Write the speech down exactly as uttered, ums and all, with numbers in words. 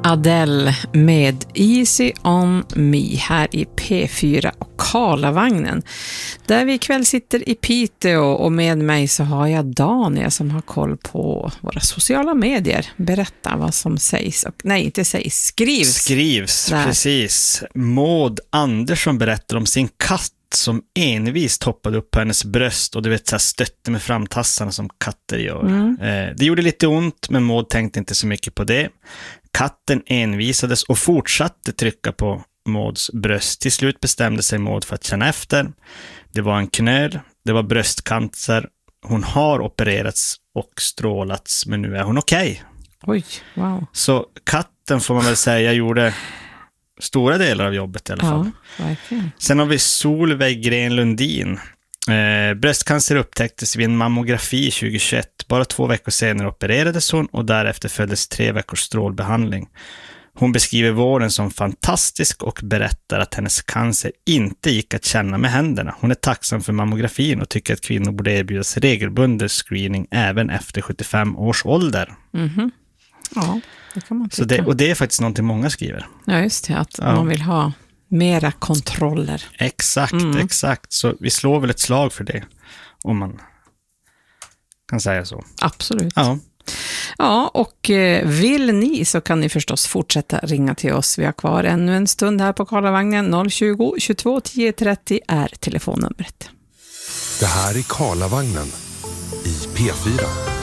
Adele med Easy on me här i P fyra och Karlavagnen. Där vi ikväll sitter i Piteå och med mig så har jag Daniel som har koll på våra sociala medier. Berätta vad som sägs. Och, nej, inte sägs. Skrivs. Skrivs, där. Precis. Maud Andersson berättar om sin katt som envist hoppade upp på hennes bröst och du vet så här stötte med framtassarna som katter gör. Mm. Eh, det gjorde lite ont, men Maud tänkte inte så mycket på det. Katten envisades och fortsatte trycka på Mauds bröst. Till slut bestämde sig Maud för att känna efter. Det var en knöl, det var bröstcancer. Hon har opererats och strålats, men nu är hon okej. Oj, wow. Så katten får man väl säga gjorde stora delar av jobbet i alla fall. Ja, verkligen. Sen har vi Solveig Gren Lundin. Eh, bröstcancer upptäcktes vid en mammografi tjugohundratjugoett. Bara två veckor senare opererades hon och därefter följdes tre veckors strålbehandling. Hon beskriver vården som fantastisk och berättar att hennes cancer inte gick att känna med händerna. Hon är tacksam för mammografin och tycker att kvinnor borde erbjudas regelbunden screening även efter sjuttiofem års ålder. Mhm. Ja, det kan man tycka. Så det, och det är faktiskt någonting många skriver. Ja, just det. Att ja. man vill ha mera kontroller. Exakt, mm. exakt. Så vi slår väl ett slag för det, om man kan säga så. Absolut. Ja. Ja, och vill ni så kan ni förstås fortsätta ringa till oss. Vi har kvar ännu en stund här på Karlavagnen. noll tjugo, tjugotvå, tio trettio är telefonnumret. Det här är Karlavagnen i P fyra.